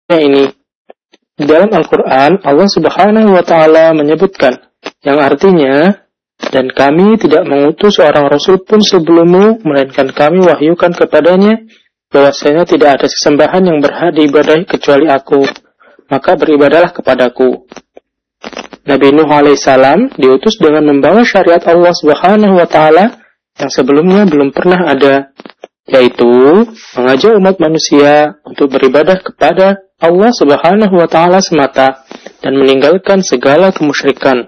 ini. Di dalam Al-Quran, Allah Subhanahu wa Ta'ala menyebutkan, yang artinya, dan kami tidak mengutus seorang Rasul pun sebelummu, melainkan kami wahyukan kepadanya, bahwasanya tidak ada sesembahan yang berhak diibadahi kecuali aku, maka beribadalah kepadaku. Nabi Nuh alaihissalam diutus dengan membawa syariat Allah Subhanahu wa Ta'ala yang sebelumnya belum pernah ada, yaitu mengajak umat manusia untuk beribadah kepada Allah Subhanahu wa Ta'ala semata dan meninggalkan segala kemusyrikan.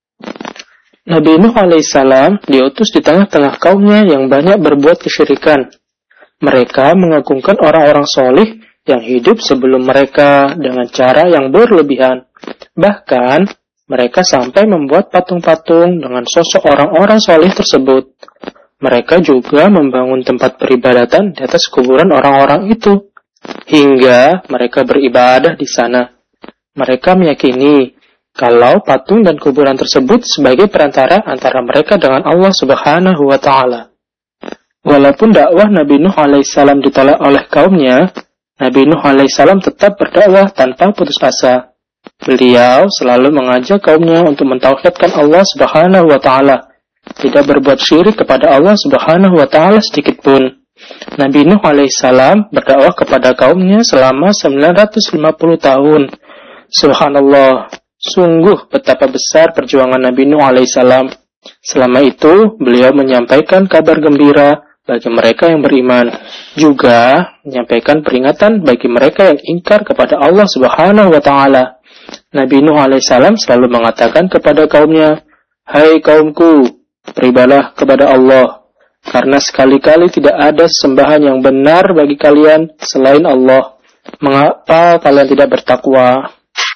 Nabi Nuh alaihissalam diutus di tengah-tengah kaumnya yang banyak berbuat kesyirikan. Mereka mengagungkan orang-orang solih yang hidup sebelum mereka dengan cara yang berlebihan. Bahkan, mereka sampai membuat patung-patung dengan sosok orang-orang solih tersebut. Mereka juga membangun tempat peribadatan di atas kuburan orang-orang itu, hingga mereka beribadah di sana. Mereka meyakini kalau patung dan kuburan tersebut sebagai perantara antara mereka dengan Allah Subhanahu wa Ta'ala. Walaupun dakwah Nabi Nuh alaihissalam ditolak oleh kaumnya, Nabi Nuh alaihissalam tetap berdakwah tanpa putus asa. Beliau selalu mengajak kaumnya untuk mentauhidkan Allah Subhanahu wa Ta'ala, tidak berbuat syirik kepada Allah Subhanahu wa Ta'ala sedikit pun. Nabi Nuh alaihissalam berdakwah kepada kaumnya selama 950 tahun. Subhanallah, sungguh betapa besar perjuangan Nabi Nuh alaihissalam. Selama itu, beliau menyampaikan kabar gembira bagi mereka yang beriman, juga menyampaikan peringatan bagi mereka yang ingkar kepada Allah Subhanahu wa Ta'ala. Nabi Nuh alaihissalam selalu mengatakan kepada kaumnya, "Hai kaumku, beribadah kepada Allah, karena sekali-kali tidak ada sembahan yang benar bagi kalian selain Allah. Mengapa kalian tidak bertakwa?"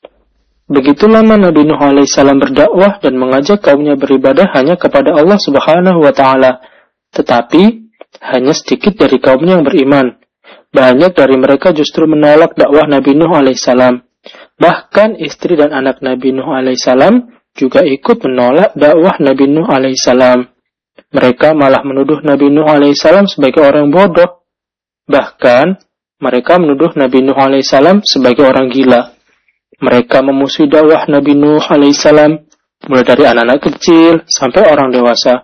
Begitu lama Nabi Nuh alaihissalam berdakwah dan mengajak kaumnya beribadah hanya kepada Allah Subhanahu wa Ta'ala. Tetapi hanya sedikit dari kaumnya yang beriman. Banyak dari mereka justru menolak dakwah Nabi Nuh alaihissalam. Bahkan istri dan anak Nabi Nuh alaihissalam juga ikut menolak dakwah Nabi Nuh alaihissalam. Mereka malah menuduh Nabi Nuh alaihissalam sebagai orang bodoh. Bahkan mereka menuduh Nabi Nuh alaihissalam sebagai orang gila. Mereka memusuhi dakwah Nabi Nuh alaihissalam, mulai dari anak-anak kecil sampai orang dewasa.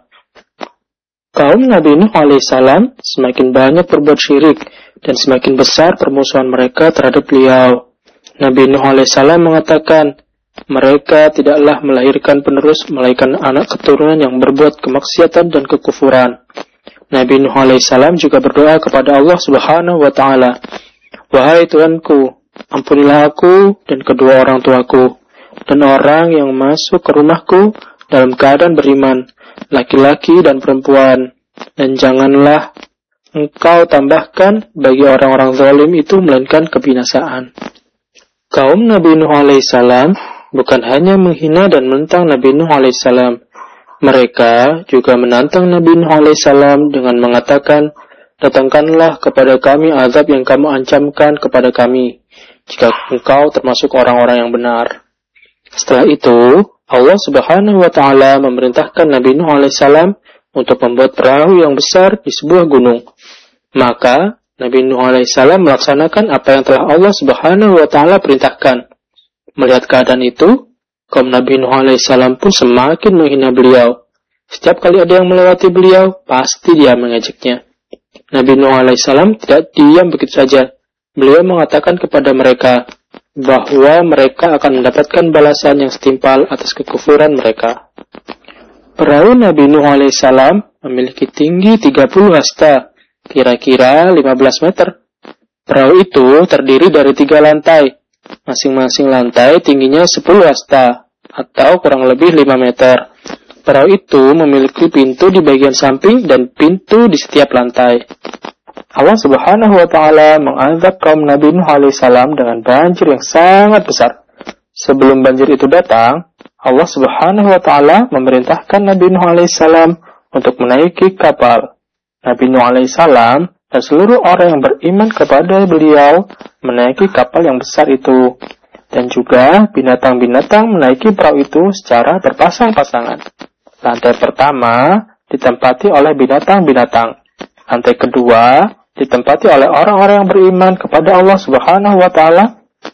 Kaum Nabi Nuh alaihissalam semakin banyak berbuat syirik dan semakin besar permusuhan mereka terhadap beliau. Nabi Nuh alaihissalam mengatakan, mereka tidaklah melahirkan penerus melainkan anak keturunan yang berbuat kemaksiatan dan kekufuran. Nabi Nuh alaihissalam juga berdoa kepada Allah Subhanahu wa Ta'ala, "Wahai Tuhanku, ampunilah aku dan kedua orang tuaku, dan orang yang masuk ke rumahku dalam keadaan beriman, laki-laki dan perempuan, dan janganlah Engkau tambahkan bagi orang-orang zalim itu melainkan kebinasaan." Kaum Nabi Nuh alaihissalam bukan hanya menghina dan menentang Nabi Nuh alaihissalam, mereka juga menantang Nabi Nuh alaihissalam dengan mengatakan, "Datangkanlah kepada kami azab yang kamu ancamkan kepada kami, jika engkau termasuk orang-orang yang benar." Setelah itu, Allah Subhanahu wa Ta'ala memerintahkan Nabi Nuh alaihissalam untuk membuat perahu yang besar di sebuah gunung. Maka Nabi Nuh alaihissalam melaksanakan apa yang telah Allah Subhanahu wa Ta'ala perintahkan. Melihat keadaan itu, kaum Nabi Nuh alaihissalam pun semakin menghina beliau. Setiap kali ada yang melewati beliau, pasti dia mengejeknya. Nabi Nuh alaihissalam tidak diam begitu saja. Beliau mengatakan kepada mereka bahwa mereka akan mendapatkan balasan yang setimpal atas kekufuran mereka. Perahu Nabi Nuh alaihissalam memiliki tinggi 30 hasta, kira-kira 15 meter. Perahu itu terdiri dari 3 lantai. Masing-masing lantai tingginya 10 hasta, atau kurang lebih 5 meter. Perahu itu memiliki pintu di bagian samping dan pintu di setiap lantai. Allah Subhanahu wa Ta'ala mengazab kaum Nabi Nuh alaihissalam dengan banjir yang sangat besar. Sebelum banjir itu datang, Allah Subhanahu wa Ta'ala memerintahkan Nabi Nuh alaihissalam untuk menaiki kapal. Nabi Nuh alaihissalam dan seluruh orang yang beriman kepada beliau menaiki kapal yang besar itu. Dan juga binatang-binatang menaiki perahu itu secara berpasang-pasangan. Lantai pertama ditempati oleh binatang-binatang. Lantai kedua ditempati oleh orang-orang yang beriman kepada Allah Subhanahu wa Ta'ala.